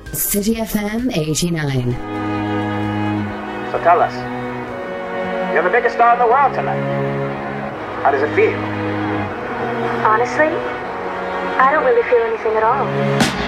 City FM 89. So tell us, you're the biggest star in the world tonight. How does it feel? Honestly, I don't really feel anything at all.